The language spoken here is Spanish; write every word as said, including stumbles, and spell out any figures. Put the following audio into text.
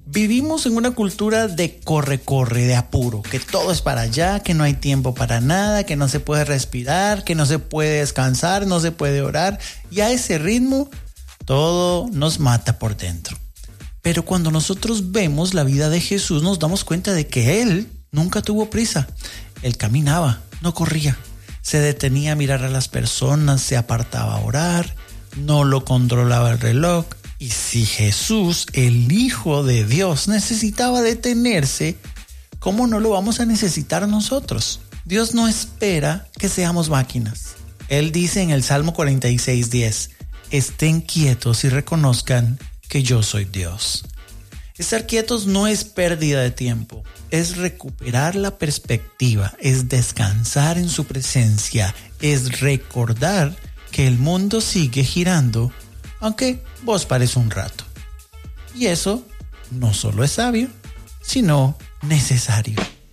Vivimos en una cultura de corre, corre, de apuro, que todo es para allá, que no hay tiempo para nada, que no se puede respirar, que no se puede descansar, no se puede orar. Y a ese ritmo, todo nos mata por dentro. Pero cuando nosotros vemos la vida de Jesús, nos damos cuenta de que Él nunca tuvo prisa. Él caminaba, no corría. Se detenía a mirar a las personas, se apartaba a orar, no lo controlaba el reloj. Y si Jesús, el Hijo de Dios, necesitaba detenerse, ¿cómo no lo vamos a necesitar nosotros? Dios no espera que seamos máquinas. Él dice en el Salmo cuarenta y seis diez, estén quietos y reconozcan que yo soy Dios. Estar quietos no es pérdida de tiempo, es recuperar la perspectiva, es descansar en su presencia, es recordar que el mundo sigue girando, aunque vos parece un rato. Y eso no solo es sabio, sino necesario.